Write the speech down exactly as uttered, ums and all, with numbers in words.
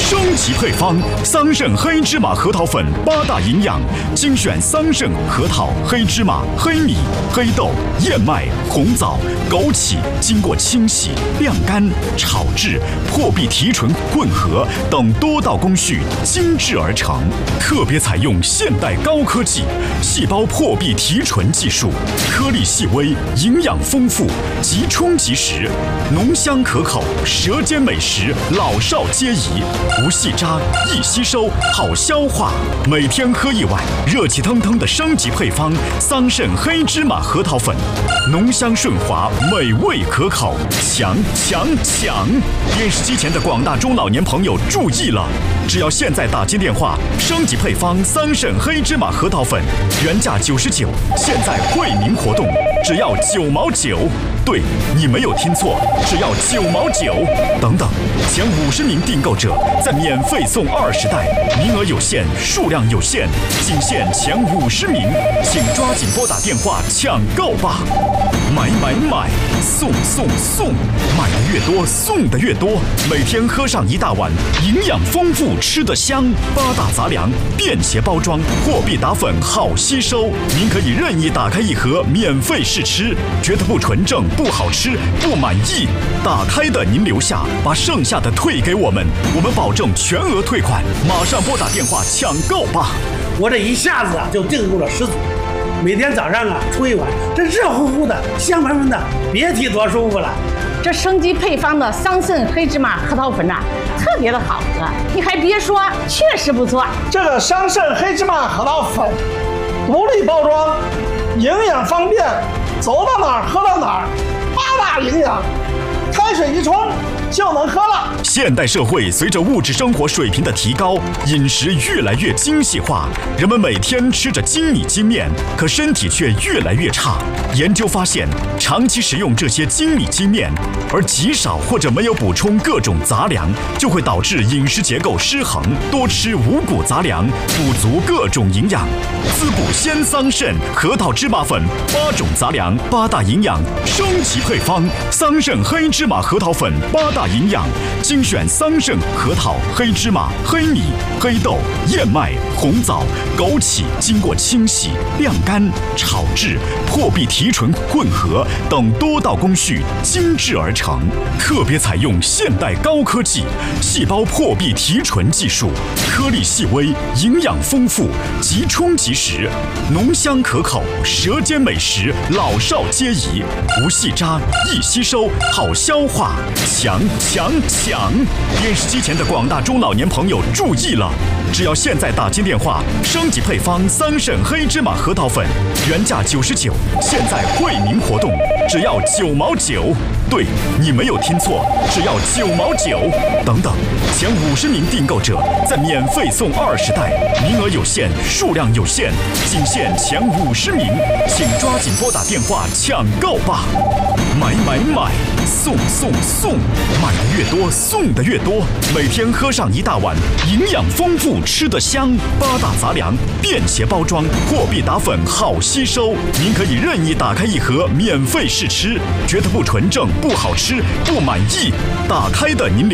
升级配方：桑葚黑芝麻核桃粉八大营养，精选桑葚、核桃、黑芝麻、黑米、黑豆、燕麦、红枣、枸杞，经过清洗、晾干、炒制、破壁提纯、混合等多道工序精制而成，特别采用现代高科技细胞破壁提纯技术，颗粒细微，营养丰富，即冲即食，浓香可口，舌尖美食，老少皆宜，不细渣，易吸收，好消化。每天喝一碗，热气腾腾的升级配方桑葚黑芝麻核桃粉，浓香顺滑，美味可口，强强强！电视机前的广大中老年朋友注意了，只要现在打进电话，升级配方桑葚黑芝麻核桃粉，原价九十九，现在惠民活动，只要九毛九。对，你没有听错，只要九毛九。等等，前五十名订购者再免费送二十袋，名额有限，数量有限，仅限前五十名，请抓紧拨打电话抢购吧！买买买，送送送，买的越多，送的越多。每天喝上一大碗，营养丰富，吃得香。八大杂粮，便携包装，货币打粉好吸收。您可以任意打开一盒，免费试吃，觉得不纯正、不好吃、不满意，打开的您留下，把剩下的退给我们，我们保证全额退款。马上拨打电话抢购吧！ 我这一下子啊就订购了十组。每天早上啊出一碗，这热乎乎的、香喷喷的，别提多舒服了。 这升级配方的桑葚黑芝麻核桃粉呐、啊，特别的好喝。你还别说，确实不错。 这个桑葚黑芝麻核桃粉，独立包装，营养方便，走到哪儿喝到哪儿，八大营养，开水一冲就能喝了。 现代社会随着物质生活水平的提高，饮食越来越精细化，人们每天吃着精米精面，可身体却越来越差。研究发现，长期食用这些精米精面，而极少或者没有补充各种杂粮，就会导致饮食结构失衡。多吃五谷杂粮，补足各种营养。滋补鲜桑葚核桃芝麻粉八种杂粮，八大营养升级配方桑葚黑芝麻核桃粉八大营养，精选桑葚、核桃、黑芝麻、黑米、黑豆、燕麦、红枣、枸杞，经过清洗、晾干、炒制、破壁提纯、混合等多道工序精制而成，特别采用现代高科技细胞破壁提纯技术，颗粒细微，营养丰富，即冲即食，浓香可口，舌尖美食，老少皆宜，不细渣，易吸收，好消化，强强强！电视机前的广大中老年朋友注意了，只要现在打进电话，升级配方桑葚黑芝麻核桃粉，原价九十九，现在惠民活动，只要九毛九。对，你没有听错，只要九毛九。等等，前五十名订购者再免费送二十袋，名额有限，数量有限，仅限前五十名，请抓紧拨打电话抢购吧！买买买，送送送，买的越多，送的越多。每天喝上一大碗，营养丰富，吃得香。八大杂粮，便携包装，货币打粉好吸收。您可以任意打开一盒，免费试吃，觉得不纯正、不好吃、不满意，打开的您留